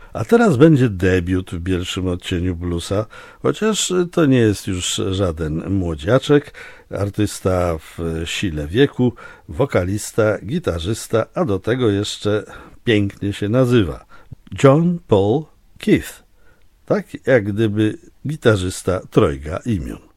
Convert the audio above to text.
A teraz będzie debiut w pierwszym odcieniu bluesa, chociaż to nie jest już żaden młodziaczek, artysta w sile wieku, wokalista, gitarzysta, a do tego jeszcze pięknie się nazywa John Paul Keith, tak jak gdyby gitarzysta trojga imion.